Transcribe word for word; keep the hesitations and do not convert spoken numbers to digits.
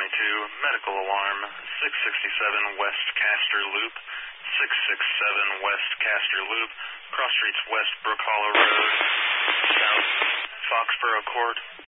to medical alarm six sixty-seven West Castor Loop, six sixty-seven West Castor Loop, cross streets West Brook Hollow Road, South Foxborough Court.